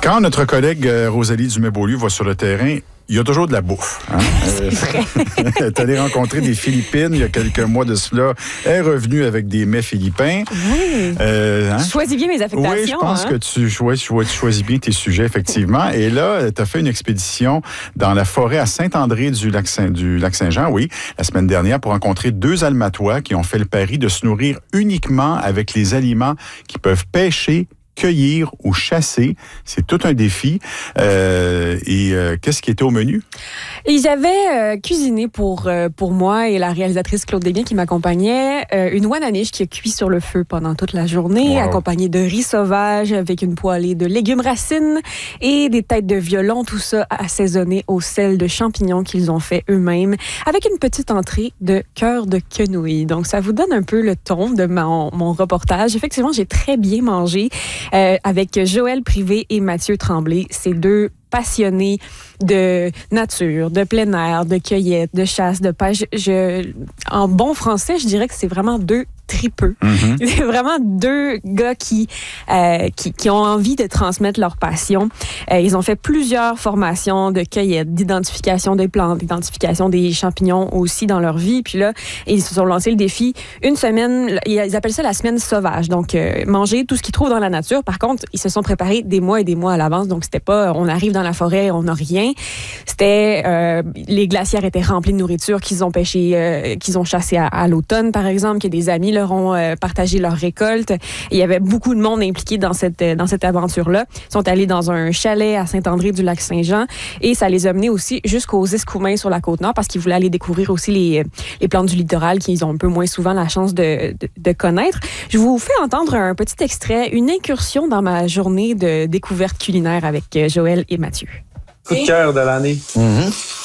Quand notre collègue Rosalie Dumais-Beaulieu va sur le terrain, il y a toujours de la bouffe. Hein? C'est vrai. Elle est allée rencontrer des Philippines il y a quelques mois de cela. Elle est revenue avec des mets philippins. Oui. Hein? Je choisis bien mes affectations. Oui, je pense que tu choisis bien tes sujets, effectivement. Et là, tu as fait une expédition dans la forêt à Saint-André du Lac-Saint-Jean, oui, la semaine dernière, pour rencontrer 2 Almatois qui ont fait le pari de se nourrir uniquement avec les aliments qu'ils peuvent pêcher, cueillir ou chasser. C'est tout un défi. Qu'est-ce qui était au menu? Ils avaient cuisiné pour moi et la réalisatrice Claude Desbiens qui m'accompagnait une ouananiche qui a cuit sur le feu pendant toute la journée, wow, accompagnée de riz sauvage avec une poêlée de légumes racines et des têtes de violon, tout ça assaisonné au sel de champignons qu'ils ont fait eux-mêmes, avec une petite entrée de cœur de quenouille. Donc, ça vous donne un peu le ton de mon reportage. Effectivement, j'ai très bien mangé. Avec Joël Privé et Mathieu Tremblay, ces 2 passionnés de nature, de plein air, de cueillette, de chasse, de pêche. En bon français, je dirais que c'est vraiment 2 tripeux. Mm-hmm. C'est vraiment 2 gars qui ont envie de transmettre leur passion. Ils ont fait plusieurs formations de cueillette, d'identification des plantes, d'identification des champignons aussi dans leur vie. Puis là, ils se sont lancés le défi. Une semaine, ils appellent ça la semaine sauvage. Donc, manger tout ce qu'ils trouvent dans la nature. Par contre, ils se sont préparés des mois et des mois à l'avance. Donc, c'était pas, on arrive dans la forêt, on n'a rien. C'était, les glacières étaient remplies de nourriture qu'ils ont pêché, qu'ils ont chassé à l'automne, par exemple, que des amis leur ont partagé leur récolte. Il y avait beaucoup de monde impliqué dans cette aventure-là. Ils sont allés dans un chalet à Saint-André du Lac-Saint-Jean et ça les a menés aussi jusqu'aux Escoumins sur la Côte-Nord parce qu'ils voulaient aller découvrir aussi les plantes du littoral qu'ils ont un peu moins souvent la chance de connaître. Je vous fais entendre un petit extrait, une incursion dans ma journée de découverte culinaire avec Joël et Mathieu. Coup de cœur de l'année. Mm-hmm.